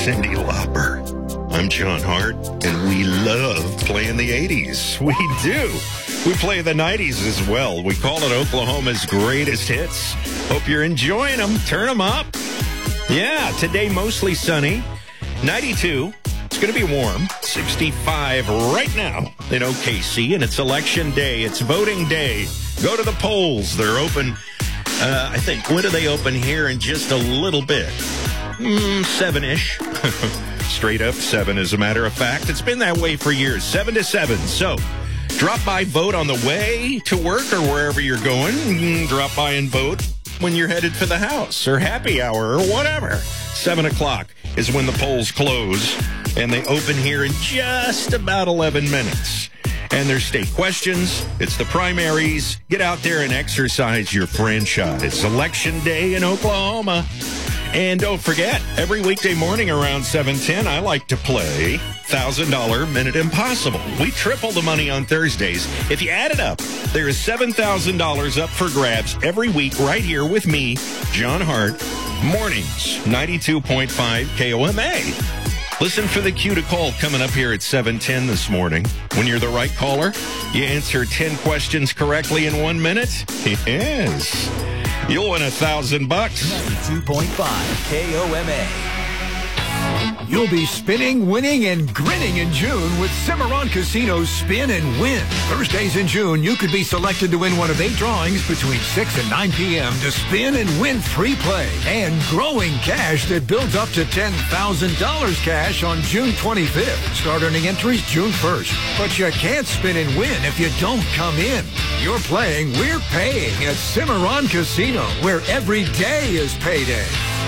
Cyndi Lauper. I'm John Hart, and we love playing the 80s. We do. We play the 90s as well. We call it Oklahoma's greatest hits. Hope you're enjoying them. Turn them up. Yeah, today mostly sunny. 92. It's going to be warm. 65 right now in OKC, and it's election day. It's voting day. Go to the polls. They're open. I think, when do they open here? In just a little bit. 7-ish. Straight up 7, as a matter of fact. It's been that way for years. 7 to 7. So, drop by, vote on the way to work or wherever you're going. Drop by and vote when you're headed for the house or happy hour or whatever. 7 o'clock is when the polls close, and they open here in just about 11 minutes. And there's state questions. It's the primaries. Get out there and exercise your franchise. It's election day in Oklahoma. And don't forget, every weekday morning around 7:10, I like to play $1,000 Minute Impossible. We triple the money on Thursdays. If you add it up, there is $7,000 up for grabs every week right here with me, John Hart. Mornings, 92.5 KOMA. Listen for the cue to call coming up here at 7:10 this morning. When you're the right caller, you answer 10 questions correctly in 1 minute. Yes. You'll win $1,000. 92.5 KOMA. You'll be spinning, winning, and grinning in June with Cimarron Casino's Spin and Win. Thursdays in June, you could be selected to win one of 8 drawings between 6 and 9 p.m. to spin and win free play and growing cash that builds up to $10,000 cash on June 25th. Start earning entries June 1st. But you can't spin and win if you don't come in. You're playing, we're paying at Cimarron Casino, where every day is payday.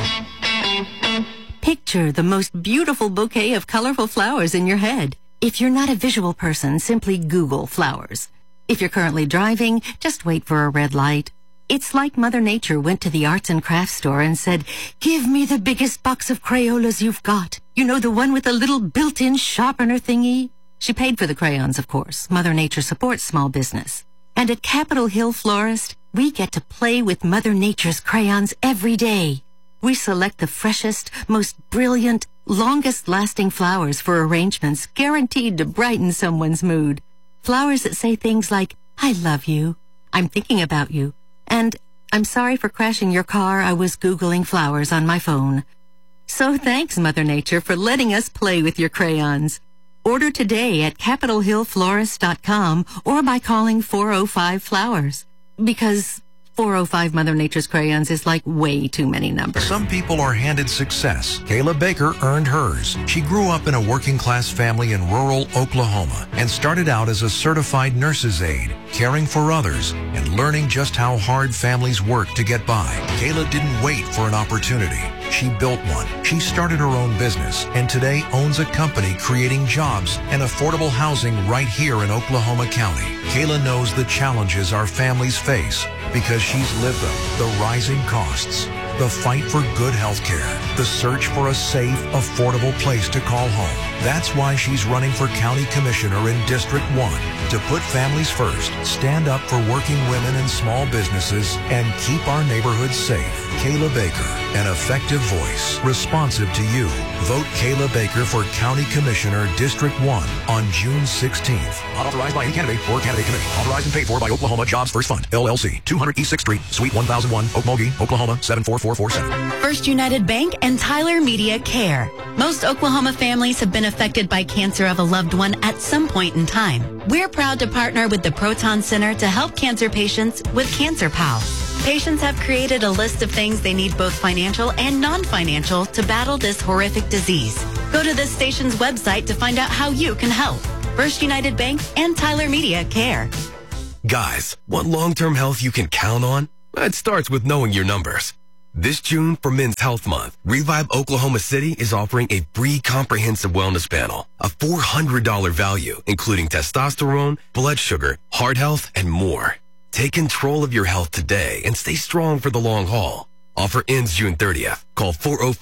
Picture the most beautiful bouquet of colorful flowers in your head. If you're not a visual person, simply Google flowers. If you're currently driving, just wait for a red light. It's like Mother Nature went to the arts and crafts store and said, "Give me the biggest box of Crayolas you've got. You know, the one with the little built-in sharpener thingy?" She paid for the crayons, of course. Mother Nature supports small business. And at Capitol Hill Florist, we get to play with Mother Nature's crayons every day. We select the freshest, most brilliant, longest-lasting flowers for arrangements guaranteed to brighten someone's mood. Flowers that say things like, "I love you," "I'm thinking about you," and "I'm sorry for crashing your car. I was Googling flowers on my phone." So thanks, Mother Nature, for letting us play with your crayons. Order today at CapitolHillFlorist.com or by calling 405-FLOWERS. Because 405 Mother Nature's crayons is like way too many numbers. Some people are handed success. Kayla Baker earned hers. She grew up in a working-class family in rural Oklahoma and started out as a certified nurse's aide, caring for others and learning just how hard families work to get by. Kayla didn't wait for an opportunity. She built one. She started her own business and today owns a company creating jobs and affordable housing right here in Oklahoma County. Kayla knows the challenges our families face because she's lived them. The rising costs, the fight for good health care, the search for a safe, affordable place to call home. That's why she's running for County Commissioner in District 1 to put families first, stand up for working women and small businesses, and keep our neighborhoods safe. Kayla Baker, an effective voice, responsive to you. Vote Kayla Baker for County Commissioner District 1 on June 16th. Not authorized by any candidate or candidate committee. Authorized and paid for by Oklahoma Jobs First Fund, LLC, 200 East 6th Street, Suite 1001, Okmulgee, Oklahoma, 74447. First United Bank and Tyler Media Care. Most Oklahoma families have been affected by cancer of a loved one at some point in time. We're proud to partner with the Proton Center to help cancer patients with Cancer Pal. Patients have created a list of things they need, both financial and non-financial, to battle this horrific disease. Go to this station's website to find out how you can help. First United Bank and Tyler Media Care. Guys, want long-term health you can count on? It starts with knowing your numbers. This June, for Men's Health Month, Revive Oklahoma City is offering a free comprehensive wellness panel, a $400 value, including testosterone, blood sugar, heart health, and more. Take control of your health today and stay strong for the long haul. Offer ends June 30th. Call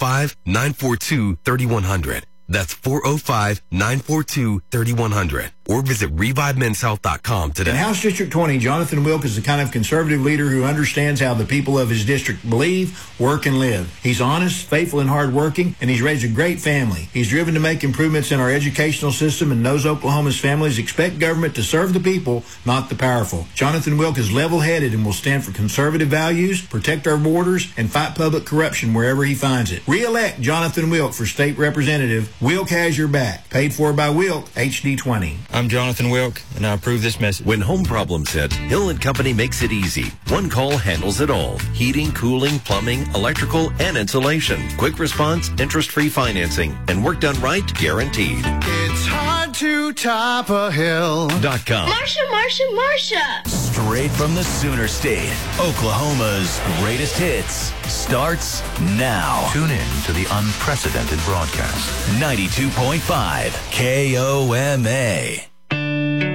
405-942-3100. That's 405-942-3100. or visit ReviveMen'sHealth.com today. In House District 20, Jonathan Wilk is the kind of conservative leader who understands how the people of his district believe, work, and live. He's honest, faithful, and hardworking, and he's raised a great family. He's driven to make improvements in our educational system and knows Oklahoma's families expect government to serve the people, not the powerful. Jonathan Wilk is level-headed and will stand for conservative values, protect our borders, and fight public corruption wherever he finds it. Re-elect Jonathan Wilk for state representative. Wilk has your back. Paid for by Wilk, HD20. I'm Jonathan Wilk, and I approve this message. When home problems hit, Hill & Company makes it easy. One call handles it all. Heating, cooling, plumbing, electrical, and insulation. Quick response, interest-free financing, and work done right, guaranteed. It's hard to top a hill.com. Marsha. Straight from the Sooner State, Oklahoma's greatest hits starts now. Tune in to the unprecedented broadcast. 92.5 KOMA.